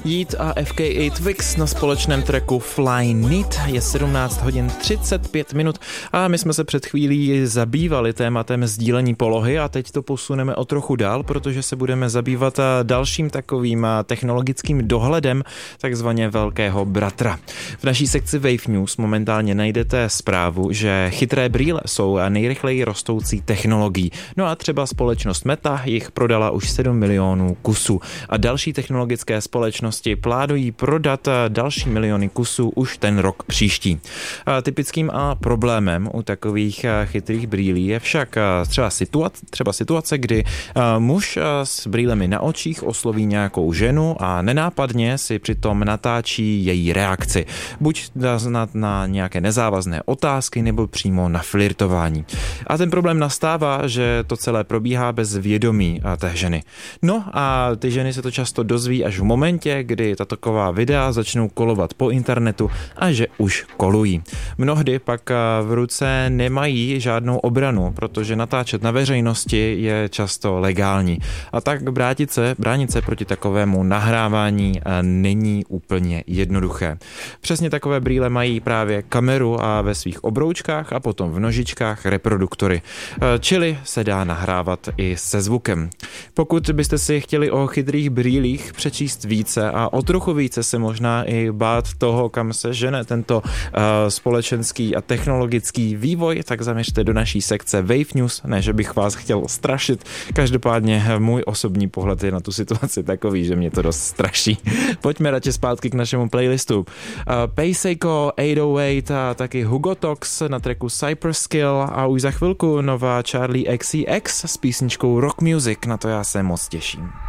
Yeet a FKA Twigs na společném tracku Fly Need. Je 17 hodin 35 minut a my jsme se před chvílí zabývali tématem sdílení polohy a teď to posuneme o trochu dál, protože se budeme zabývat dalším takovým technologickým dohledem takzvaně velkého bratra. V naší sekci Wave News momentálně najdete zprávu, že chytré brýle jsou nejrychleji rostoucí technologií. No a třeba společnost Meta jich prodala už 7 milionů kusů a další technologické společnosti plánují prodat další miliony kusů už ten rok příští. Typickým problémem u takových chytrých brýlí je však třeba situace, kdy muž s brýlemi na očích osloví nějakou ženu a nenápadně si přitom natáčí její reakci. Buď na nějaké nezávazné otázky nebo přímo na flirtování. A ten problém nastává, že to celé probíhá bez vědomí té ženy. No a ty ženy se to často dozví až v momentě, kdy taková videa začnou kolovat po internetu a že už kolují. Mnohdy pak v ruce nemají žádnou obranu, protože natáčet na veřejnosti je často legální. A tak bránit se proti takovému nahrávání není úplně jednoduché. Přesně takové brýle mají právě kameru a ve svých obroučkách a potom v nožičkách reproduktory. Čili se dá nahrávat i se zvukem. Pokud byste si chtěli o chytrých brýlích přečíst více a o trochu více se možná i bát toho, kam se žene tento společenský a technologický vývoj, tak zaměřte do naší sekce Wave News, ne, že bych vás chtěl strašit. Každopádně můj osobní pohled je na tu situaci takový, že mě to dost straší. Pojďme radši zpátky k našemu playlistu. Payseiko, 808 a taky Hugo Tox na tracku Cyperskill a už za chvilku nová Charlie XCX s písničkou Rock Music, na to já se moc těším.